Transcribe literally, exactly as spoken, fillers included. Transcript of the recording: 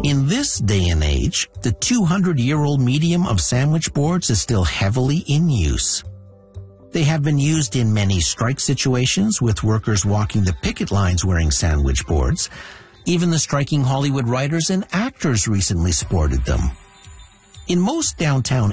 In this day and age, the two hundred year old medium of sandwich boards is still heavily in use. They have been used in many strike situations, with workers walking the picket lines wearing sandwich boards. Even the striking Hollywood writers and actors recently sported them. In most downtown